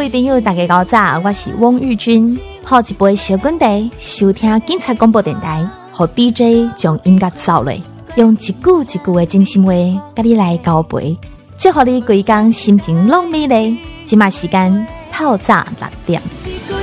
位朋友大家好早，我是汪玉君，泡一杯小滚茶，收听警察广播电台，和 DJ 将音乐走落，用一句一句的真心话，甲你来交陪，祝福你规工心情拢美丽。即马时间透早6点。